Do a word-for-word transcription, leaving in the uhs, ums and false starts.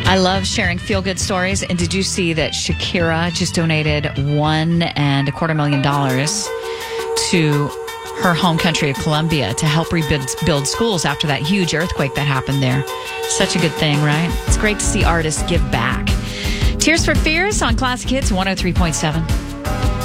I love sharing feel-good stories. And did you see that Shakira just donated one and a quarter million dollars to her home country of Colombia to help rebuild build schools after that huge earthquake that happened there? Such a good thing, right? It's great to see artists give back. Tears for Fears on Classic Hits one oh three point seven.